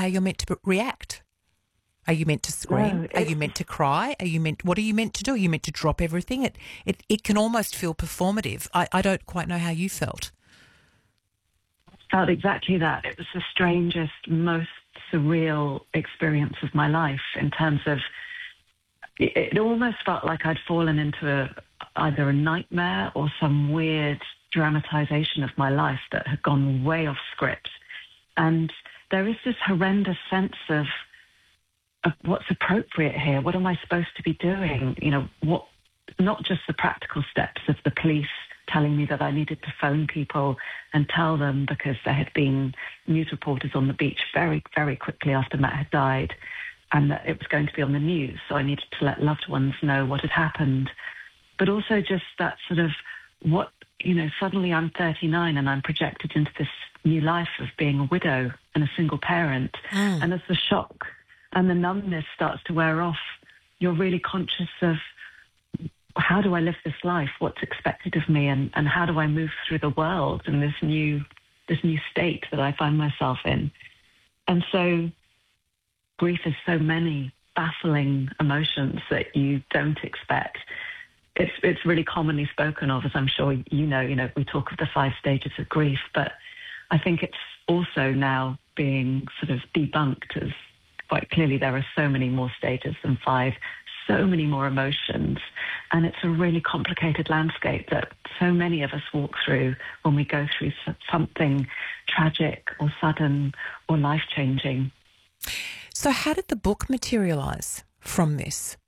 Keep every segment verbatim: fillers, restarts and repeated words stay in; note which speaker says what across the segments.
Speaker 1: you're meant to react. Are you meant to scream?
Speaker 2: No,
Speaker 1: Are you meant to cry? Are you meant? What are you meant to do? Are you meant to drop everything? It it it can almost feel performative. I, I don't quite know how you felt.
Speaker 2: Felt exactly that. It was the strangest, most surreal experience of my life in terms of it, it almost felt like I'd fallen into a, either a nightmare or some weird dramatization of my life that had gone way off script. And there is this horrendous sense of, of what's appropriate here. What am I supposed to be doing? You know, what, not just the practical steps of the police telling me that I needed to phone people and tell them because there had been news reporters on the beach very, very quickly after Matt had died, and that it was going to be on the news. So I needed to let loved ones know what had happened. But also just that sort of what, you know, suddenly I'm thirty-nine and I'm projected into this new life of being a widow and a single parent. Mm. And as the shock and the numbness starts to wear off, you're really conscious of, how do I live this life? What's expected of me, and, and how do I move through the world in this new this new state that I find myself in? And so grief is so many baffling emotions that you don't expect. It's it's really commonly spoken of, as I'm sure you know. You know, we talk of the five stages of grief, but I think it's also now being sort of debunked as quite clearly there are so many more stages than five, so many more emotions. And it's a really complicated landscape that so many of us walk through when we go through something tragic or sudden or life-changing.
Speaker 1: So how did the book materialise from this?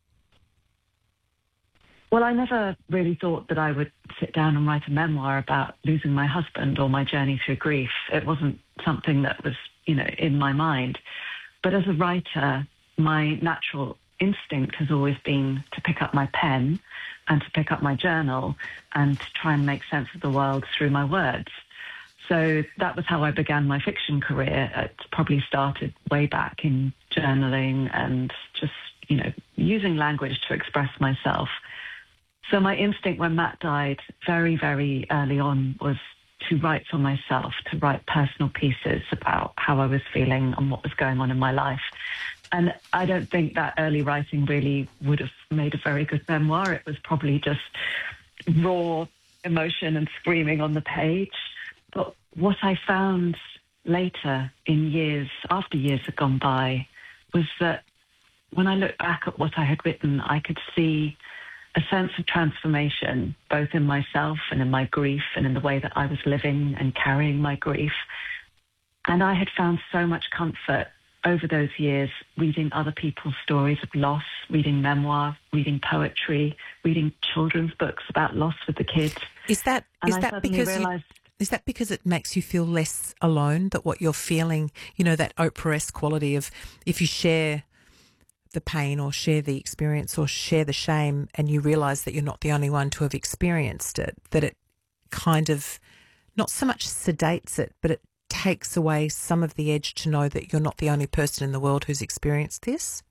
Speaker 2: Well, I never really thought that I would sit down and write a memoir about losing my husband or my journey through grief. It wasn't something that was, you know, in my mind. But as a writer, my natural instinct has always been to pick up my pen and to pick up my journal and to try and make sense of the world through my words. So that was how I began my fiction career. It probably started way back in journaling and just, you know, using language to express myself. So my instinct when Matt died very, very early on was to write for myself, to write personal pieces about how I was feeling and what was going on in my life. And I don't think that early writing really would have made a very good memoir. It was probably just raw emotion and screaming on the page. But what I found later, in years, after years had gone by, was that when I looked back at what I had written, I could see a sense of transformation, both in myself and in my grief and in the way that I was living and carrying my grief. And I had found so much comfort over those years reading other people's stories of loss, reading memoir, reading poetry, reading children's books about loss with the kids.
Speaker 1: Is that
Speaker 2: and
Speaker 1: is
Speaker 2: I
Speaker 1: that because
Speaker 2: realized,
Speaker 1: you, is that because it makes you feel less alone, that what you're feeling, you know, that Oprah-esque quality of if you share the pain or share the experience or share the shame and you realise that you're not the only one to have experienced it, that it kind of not so much sedates it, but it takes away some of the edge to know that you're not the only person in the world who's experienced this?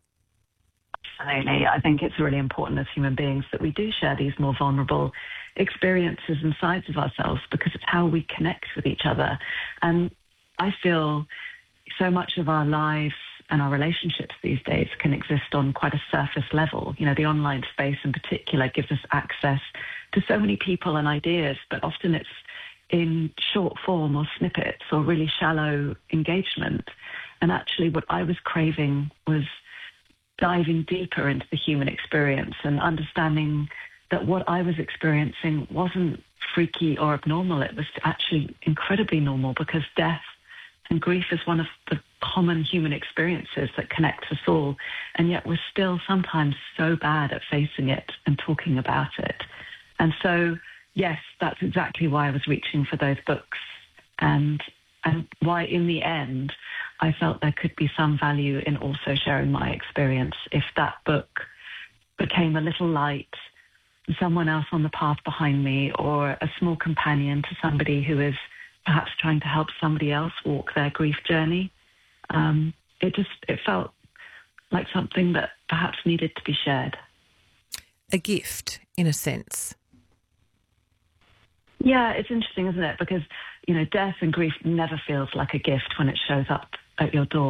Speaker 2: Absolutely. I think it's really important as human beings that we do share these more vulnerable experiences and sides of ourselves, because it's how we connect with each other. And I feel so much of our lives and our relationships these days can exist on quite a surface level. You know, the online space in particular gives us access to so many people and ideas, but often it's in short form or snippets or really shallow engagement. And actually what I was craving was diving deeper into the human experience and understanding that what I was experiencing wasn't freaky or abnormal. It was actually incredibly normal, because death and grief is one of the common human experiences that connects us all. And yet we're still sometimes so bad at facing it and talking about it. And so, yes, that's exactly why I was reaching for those books, and and why in the end I felt there could be some value in also sharing my experience. If that book became a little light, someone else on the path behind me, or a small companion to somebody who is perhaps trying to help somebody else walk their grief journey, um, it just it felt like something that perhaps needed to be shared.
Speaker 1: A gift, in a sense.
Speaker 2: Yeah, it's interesting, isn't it? Because, you know, death and grief never feels like a gift when it shows up at your door.